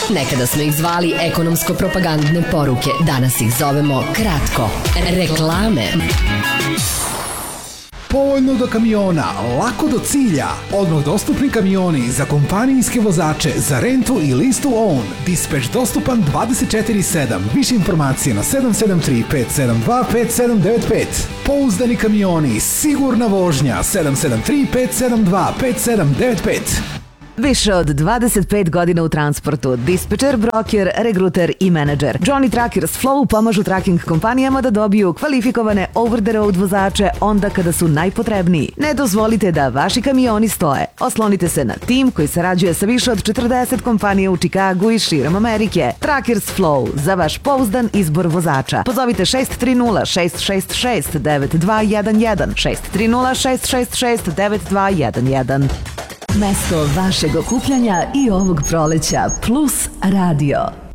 Nekada smo ih zvali ekonomsko-propagandne poruke, danas ih zovemo kratko reklame. Povoljno do kamiona, lako do cilja. Odmah dostupni kamioni za kompanijske vozače, za rentu i listu OWN. Dispatch dostupan 24/7. Više informacije na 773-572-5795. Pouzdani kamioni, sigurna vožnja 773-572-5795. Više od 25 godina u transportu, dispečer, broker, regruter i menadžer. Johnny Truckers Flow pomažu tracking kompanijama da dobiju kvalifikovane over-the-road vozače onda kada su najpotrebniji. Ne dozvolite da vaši kamioni stoje. Oslonite se na tim koji sarađuje sa više od 40 kompanija u Čikagu i širom Amerike. Truckers Flow, za vaš pouzdan izbor vozača. Pozovite 630-666-9211, 630-666-9211. Mesto vašeg okupljanja i ovog proleća Plus Radio.